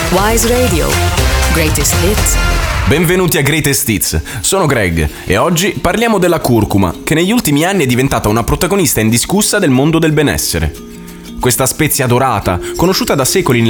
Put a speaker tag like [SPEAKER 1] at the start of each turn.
[SPEAKER 1] Wise Radio. Greatest Hits.
[SPEAKER 2] Benvenuti a Greatest Hits, sono Greg e oggi parliamo della curcuma, che negli ultimi anni è diventata una protagonista indiscussa del mondo del benessere. Questa spezia dorata, conosciuta da secoli